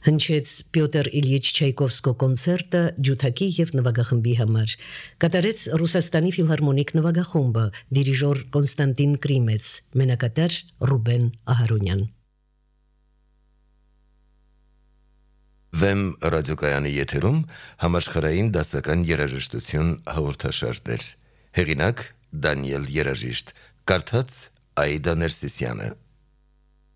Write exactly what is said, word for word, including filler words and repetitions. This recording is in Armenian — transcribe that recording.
Հնչեց Պյոտր Իլյիչ Չայկովսկու կոնցերտը ջութակի եւ նվագախմբի համար։ Կատարեց Ռուսաստանի ֆիլհարմոնիկ նվագախումբը, դիրիժոր Կոնստանտին Կրիմեց, մենակատար Ռուբեն Ահարոնյան։ Վեմ ռադիոկայանի եթերում համաշխարհային դասական երաժշտություն հաղորդաշարներ։ Հեղինակ Դանիել Երաժիշտ, կարդաց Այդա Ներսիսյանը։